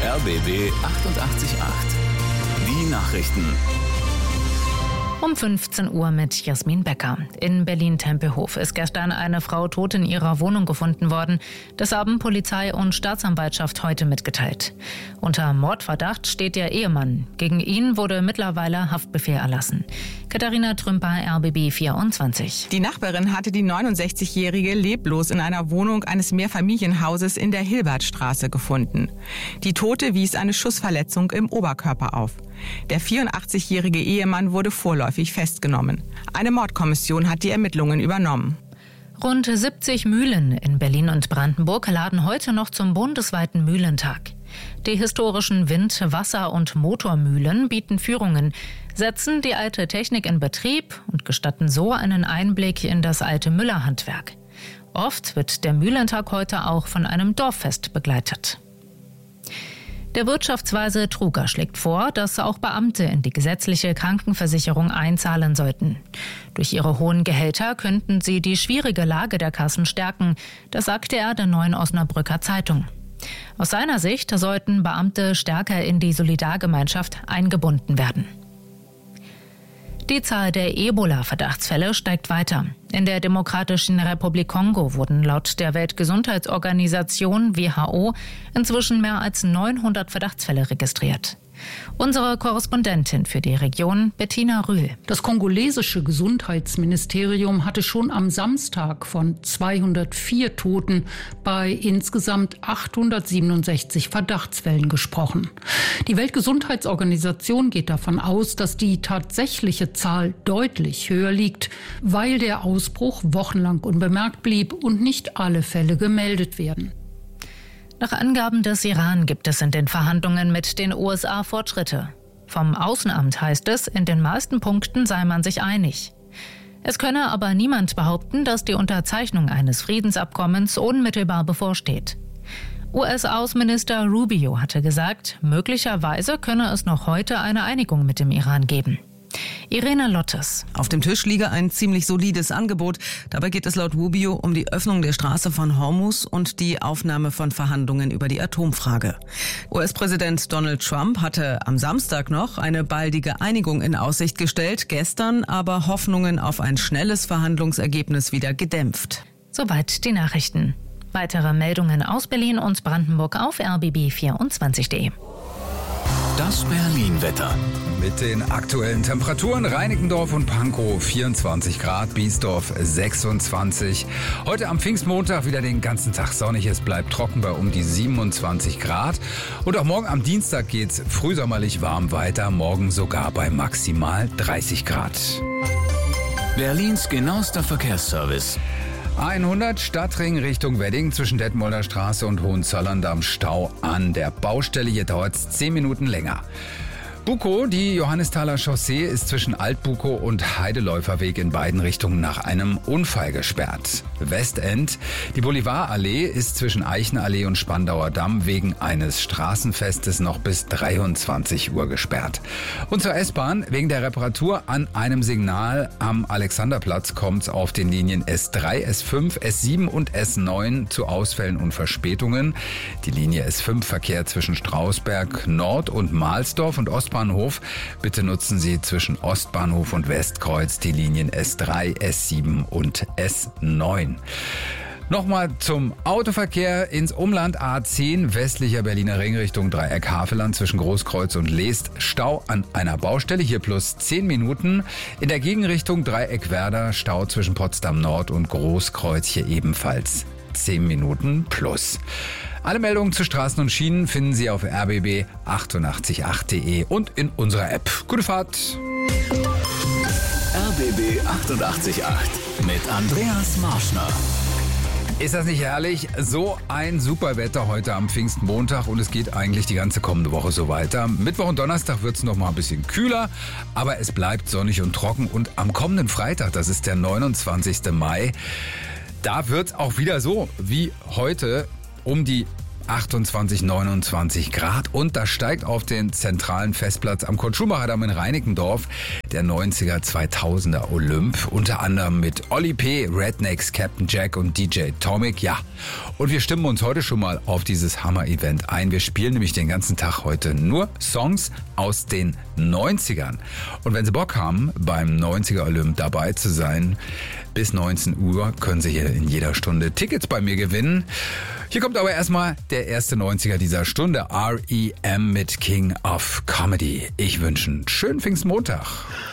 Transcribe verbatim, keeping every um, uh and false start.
R B B achtundachtzig Komma acht. Die Nachrichten. Um fünfzehn Uhr mit Jasmin Becker. In Berlin-Tempelhof ist gestern eine Frau tot in ihrer Wohnung gefunden worden. Das haben Polizei und Staatsanwaltschaft heute mitgeteilt. Unter Mordverdacht steht der Ehemann. Gegen ihn wurde mittlerweile Haftbefehl erlassen. Katharina Trümper, R B B vierundzwanzig. Die Nachbarin hatte die neunundsechzigjährige leblos in einer Wohnung eines Mehrfamilienhauses in der Hilbertstraße gefunden. Die Tote wies eine Schussverletzung im Oberkörper auf. Der vierundachtzigjährige Ehemann wurde vorläufig festgenommen. Eine Mordkommission hat die Ermittlungen übernommen. Rund siebzig Mühlen in Berlin und Brandenburg laden heute noch zum bundesweiten Mühlentag. Die historischen Wind-, Wasser- und Motormühlen bieten Führungen, setzen die alte Technik in Betrieb und gestatten so einen Einblick in das alte Müllerhandwerk. Oft wird der Mühlentag heute auch von einem Dorffest begleitet. Der Wirtschaftsweise Truger schlägt vor, dass auch Beamte in die gesetzliche Krankenversicherung einzahlen sollten. Durch ihre hohen Gehälter könnten sie die schwierige Lage der Kassen stärken, das sagte er der Neuen Osnabrücker Zeitung. Aus seiner Sicht sollten Beamte stärker in die Solidargemeinschaft eingebunden werden. Die Zahl der Ebola-Verdachtsfälle steigt weiter. In der Demokratischen Republik Kongo wurden laut der Weltgesundheitsorganisation W H O inzwischen mehr als neunhundert Verdachtsfälle registriert. Unsere Korrespondentin für die Region, Bettina Rühl. Das kongolesische Gesundheitsministerium hatte schon am Samstag von zweihundertvier Toten bei insgesamt achthundertsiebenundsechzig Verdachtsfällen gesprochen. Die Weltgesundheitsorganisation geht davon aus, dass die tatsächliche Zahl deutlich höher liegt, weil der Ausbruch wochenlang unbemerkt blieb und nicht alle Fälle gemeldet werden. Nach Angaben des Iran gibt es in den Verhandlungen mit den U S A Fortschritte. Vom Außenamt heißt es, in den meisten Punkten sei man sich einig. Es könne aber niemand behaupten, dass die Unterzeichnung eines Friedensabkommens unmittelbar bevorsteht. U S-Außenminister Rubio hatte gesagt, möglicherweise könne es noch heute eine Einigung mit dem Iran geben. Irene Lottes. Auf dem Tisch liege ein ziemlich solides Angebot. Dabei geht es laut Rubio um die Öffnung der Straße von Hormuz und die Aufnahme von Verhandlungen über die Atomfrage. U S-Präsident Donald Trump hatte am Samstag noch eine baldige Einigung in Aussicht gestellt, gestern aber Hoffnungen auf ein schnelles Verhandlungsergebnis wieder gedämpft. Soweit die Nachrichten. Weitere Meldungen aus Berlin und Brandenburg auf R B B vierundzwanzig Punkt de. Das Berlin-Wetter. Mit den aktuellen Temperaturen: Reinickendorf und Pankow vierundzwanzig Grad, Biesdorf sechsundzwanzig. Heute am Pfingstmontag wieder den ganzen Tag sonnig. Es bleibt trocken bei um die siebenundzwanzig Grad. Und auch morgen am Dienstag geht's frühsommerlich warm weiter. Morgen sogar bei maximal dreißig Grad. Berlins genauester Verkehrsservice. hundert Stadtring Richtung Wedding zwischen Detmolder Straße und Hohenzollern Stau an der Baustelle. Hier dauert es zehn Minuten länger. Bukow, die Johannisthaler Chaussee, ist zwischen Altbukow und Heideläuferweg in beiden Richtungen nach einem Unfall gesperrt. Westend, die Bolivarallee ist zwischen Eichenallee und Spandauer Damm wegen eines Straßenfestes noch bis dreiundzwanzig Uhr gesperrt. Und zur S-Bahn, wegen der Reparatur an einem Signal am Alexanderplatz kommt es auf den Linien S drei, S fünf, S sieben und S neun zu Ausfällen und Verspätungen. Die Linie S fünf Verkehr zwischen Strausberg Nord und Mahlsdorf und Ostbahnhof. Bitte nutzen Sie zwischen Ostbahnhof und Westkreuz die Linien S drei, S sieben und S neun. Nochmal zum Autoverkehr ins Umland. A zehn, westlicher Berliner Ring Richtung Dreieck-Havelland zwischen Großkreuz und Leest. Stau an einer Baustelle, hier plus zehn Minuten. In der Gegenrichtung Dreieck-Werder, Stau zwischen Potsdam Nord und Großkreuz, hier ebenfalls zehn Minuten plus. Alle Meldungen zu Straßen und Schienen finden Sie auf R B B achtundachtzig Punkt acht Punkt de und in unserer App. Gute Fahrt! R B B achtundachtzig Komma acht mit Andreas Marschner. Ist das nicht herrlich? So ein super Wetter heute am Pfingstmontag und es geht eigentlich die ganze kommende Woche so weiter. Mittwoch und Donnerstag wird es noch mal ein bisschen kühler, aber es bleibt sonnig und trocken. Und am kommenden Freitag, das ist der neunundzwanzigsten Mai, da wird es auch wieder so wie heute um die achtundzwanzig, neunundzwanzig Grad und das steigt auf den zentralen Festplatz am Kurt-Schumacher-Damm in Reinickendorf der neunziger, zweitausender Olymp. Unter anderem mit Oli P., Rednecks, Captain Jack und D J Tomic. Ja, und wir stimmen uns heute schon mal auf dieses Hammer-Event ein. Wir spielen nämlich den ganzen Tag heute nur Songs aus den neunzigern. Und wenn Sie Bock haben, beim neunziger Olymp dabei zu sein, bis neunzehn Uhr können Sie hier in jeder Stunde Tickets bei mir gewinnen. Hier kommt aber erstmal der erste neunziger dieser Stunde, R E M mit King of Comedy. Ich wünsche einen schönen Pfingstmontag.